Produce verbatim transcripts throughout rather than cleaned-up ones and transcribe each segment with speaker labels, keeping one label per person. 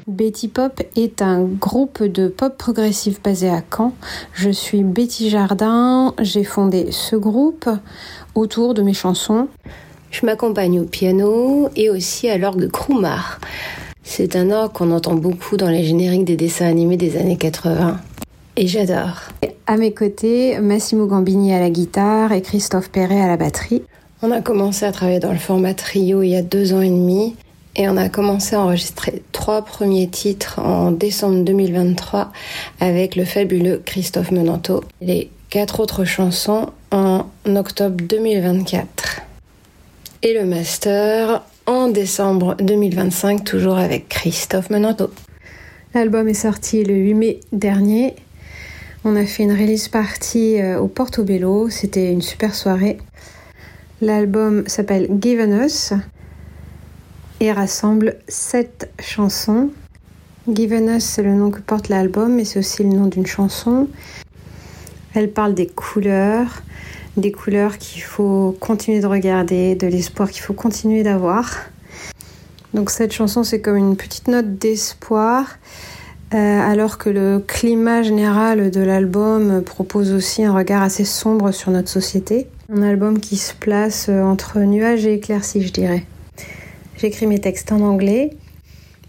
Speaker 1: Betty Pop est un groupe de pop progressif basé à Caen. Je suis Betty Jardin, j'ai fondé ce groupe autour de mes chansons.
Speaker 2: Je m'accompagne au piano et aussi à l'orgue Kroumar. C'est un orgue qu'on entend beaucoup dans les génériques des dessins animés des années quatre-vingts. Et j'adore.
Speaker 1: À mes côtés, Massimo Gambini à la guitare et Christophe Perret à la batterie.
Speaker 2: On a commencé à travailler dans le format trio il y a deux ans et demi. Et on a commencé à enregistrer trois premiers titres en décembre deux mille vingt-trois avec le fabuleux Christophe Menanto. Les quatre autres chansons en octobre deux mille vingt-quatre. Et le master en décembre deux mille vingt-cinq, toujours avec Christophe Menanto.
Speaker 1: L'album est sorti le huit mai dernier. On a fait une release party au Portobello. C'était une super soirée. L'album s'appelle Given Us et rassemble sept chansons. Given Us, c'est le nom que porte l'album, mais c'est aussi le nom d'une chanson. Elle parle des couleurs, des couleurs qu'il faut continuer de regarder, de l'espoir qu'il faut continuer d'avoir. Donc cette chanson, c'est comme une petite note d'espoir, euh, alors que le climat général de l'album propose aussi un regard assez sombre sur notre société. Un album qui se place entre nuages et éclaircies, je dirais. J'écris mes textes en anglais. Pourquoi ?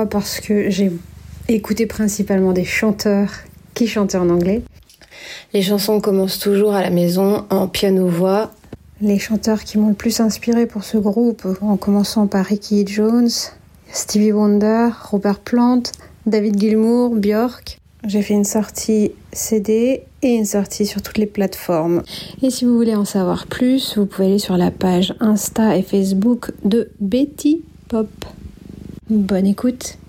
Speaker 1: Parce que j'ai écouté principalement des chanteurs qui chantaient en anglais.
Speaker 2: Les chansons commencent toujours à la maison en piano-voix.
Speaker 1: Les chanteurs qui m'ont le plus inspiré pour ce groupe, en commençant par Ricky Jones, Stevie Wonder, Robert Plant, David Gilmour, Björk. J'ai fait une sortie C D et une sortie sur toutes les plateformes. Et si vous voulez en savoir plus, vous pouvez aller sur la page Insta et Facebook de Betty Pop. Bonne écoute!